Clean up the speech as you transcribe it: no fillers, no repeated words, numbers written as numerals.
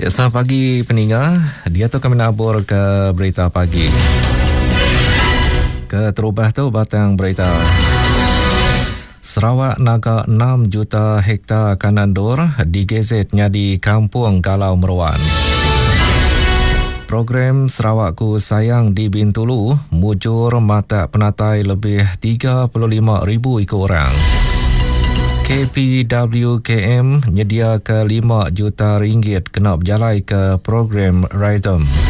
Ya, selamat pagi pendengar. Dia tu kami nabur ke berita pagi. Ke terubah tu batang berita. Sarawak naga 6 juta hektar kanandur digezet nyadi kampung Galau Meruan. Program Sarawakku Sayang di Bintulu mujur mata penatai lebih 35,000 ikut orang. KPWKM nyedia ke 5 juta ringgit kena berjalai ke program Rhythm.